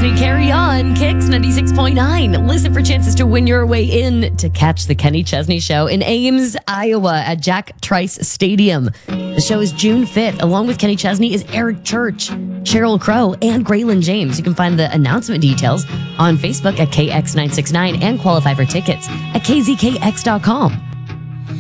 Chesney, carry on. Kicks 96.9. Listen for chances to win your way in to catch the Kenny Chesney Show in Ames, Iowa at Jack Trice Stadium. The show is June 5th. Along with Kenny Chesney is Eric Church, Sheryl Crow, and Graylin James. You can find the announcement details on Facebook at KX969 and qualify for tickets at kzkx.com.